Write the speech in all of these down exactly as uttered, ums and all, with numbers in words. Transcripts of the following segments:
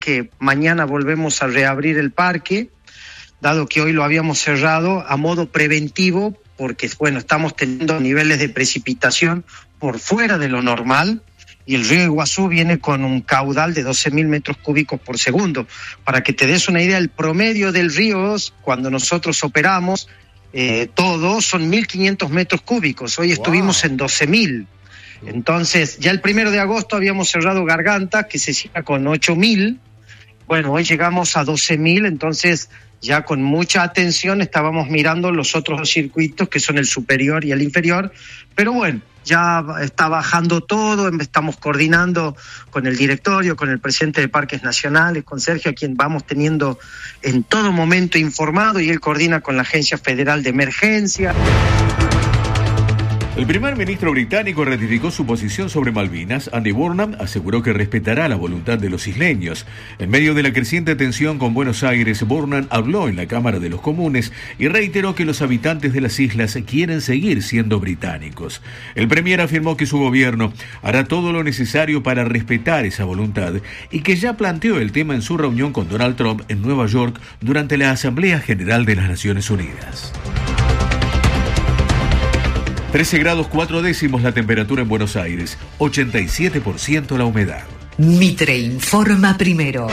que mañana volvemos a reabrir el parque, dado que hoy lo habíamos cerrado a modo preventivo, porque bueno, estamos teniendo niveles de precipitación por fuera de lo normal, y el río Iguazú viene con un caudal de doce mil metros cúbicos por segundo. Para que te des una idea, el promedio del río, cuando nosotros operamos, eh, todo son mil quinientos metros cúbicos. Hoy wow. estuvimos en doce mil. Entonces, ya el primero de agosto habíamos cerrado Garganta, que se cierra con ocho mil. Bueno, hoy llegamos a doce mil, entonces ya con mucha atención estábamos mirando los otros dos circuitos, que son el superior y el inferior. Pero bueno, ya está bajando todo, estamos coordinando con el directorio, con el presidente de Parques Nacionales, con Sergio, a quien vamos teniendo en todo momento informado, y él coordina con la Agencia Federal de Emergencia. El primer ministro británico ratificó su posición sobre Malvinas. Andy Burnham aseguró que respetará la voluntad de los isleños. En medio de la creciente tensión con Buenos Aires, Burnham habló en la Cámara de los Comunes y reiteró que los habitantes de las islas quieren seguir siendo británicos. El premier afirmó que su gobierno hará todo lo necesario para respetar esa voluntad y que ya planteó el tema en su reunión con Donald Trump en Nueva York durante la Asamblea General de las Naciones Unidas. trece grados cuatro décimos la temperatura en Buenos Aires, ochenta y siete por ciento la humedad. Mitre informa primero.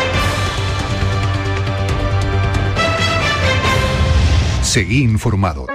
Seguí informado.